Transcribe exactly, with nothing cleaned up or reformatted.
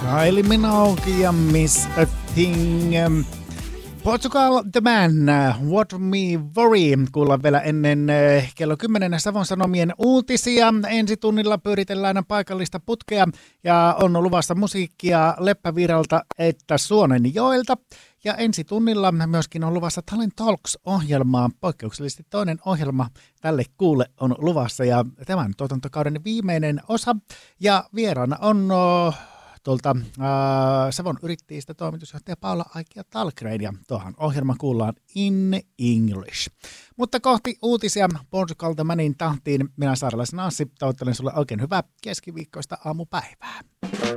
Kylie Minogue ja Miss A Thing. Portugal The Man, What Me Worry. Kuullaan vielä ennen kello kymmenen Savon Sanomien uutisia. Ensi tunnilla pyöritellään paikallista putkea ja on luvassa musiikkia Leppävirralta että Suonenjoelta. Ja ensi tunnilla myöskin on luvassa Talent Talks-ohjelmaa. Poikkeuksellisesti toinen ohjelma tälle kuulle on luvassa ja tämän tuotantokauden viimeinen osa. Ja vieraana on tuolta äh, Savon yrittäjistä toimitusjohtaja Paula Aikia Talgren ja tuohan ohjelma kuullaan in English. Mutta kohti uutisia Portugal The Manin tahtiin minä Saarelaisen Anssi toivottelen sulle oikein hyvää keskiviikkoista aamupäivää.